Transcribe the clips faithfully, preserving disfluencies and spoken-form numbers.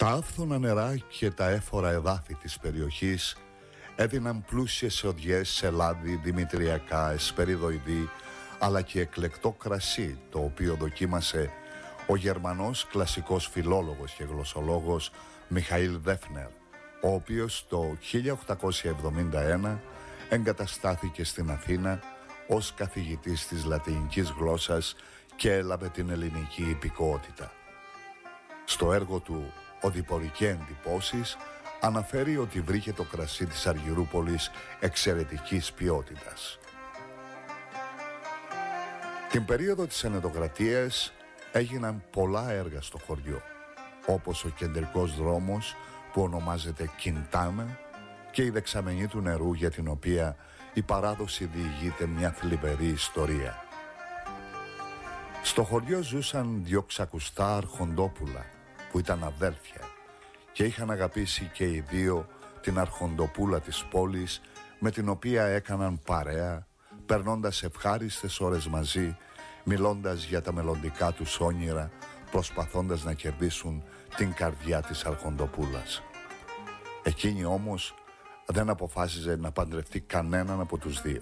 Τα άφθονα νερά και τα έφορα εδάφη της περιοχής έδιναν πλούσιες οδιές σε λάδι, δημητριακά, εσπεριδοειδή, αλλά και εκλεκτό κρασί, το οποίο δοκίμασε ο Γερμανός κλασικός φιλόλογος και γλωσσολόγος Μιχαήλ Δέφνερ, ο οποίος το χίλια οκτακόσια εβδομήντα ένα εγκαταστάθηκε στην Αθήνα ως καθηγητής της λατινικής γλώσσας και έλαβε την ελληνική υπηκότητα. Στο έργο του «Οδηπορικέ εντυπώσεις» αναφέρει ότι βρήκε το κρασί της Αργυρούπολης εξαιρετικής ποιότητας. Την περίοδο της Ενετοκρατίας έγιναν πολλά έργα στο χωριό, όπως ο κεντρικός δρόμος που ονομάζεται Κιντάνα και η δεξαμενή του νερού, για την οποία η παράδοση διηγείται μια θλιβερή ιστορία. Στο χωριό ζούσαν δυο ξακουστά αρχοντόπουλα που ήταν αδέλφια και είχαν αγαπήσει και οι δύο την αρχοντοπούλα της πόλης, με την οποία έκαναν παρέα, περνώντας ευχάριστες ώρες μαζί, μιλώντας για τα μελλοντικά τους όνειρα, προσπαθώντας να κερδίσουν την καρδιά της αρχοντοπούλας. Εκείνη όμως δεν αποφάσιζε να παντρευτεί κανέναν από τους δύο.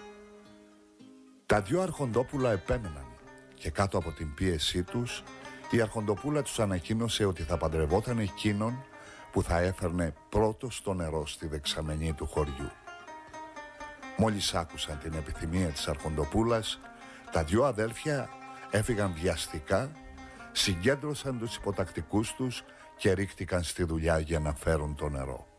Τα δυο αρχοντόπουλα επέμεναν και κάτω από την πίεσή τους η αρχοντοπούλα τους ανακοίνωσε ότι θα παντρευόταν εκείνον που θα έφερνε πρώτο στο νερό στη δεξαμενή του χωριού. Μόλις άκουσαν την επιθυμία της αρχοντοπούλας, τα δυο αδέλφια έφυγαν βιαστικά, συγκέντρωσαν τους υποτακτικούς τους και ρίχτηκαν στη δουλειά για να φέρουν το νερό.